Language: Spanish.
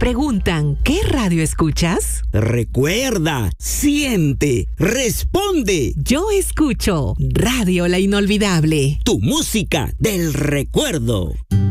preguntan, ¿qué radio escuchas? Recuerda, siente, responde. Yo escucho Radio La Inolvidable. Tu música del recuerdo.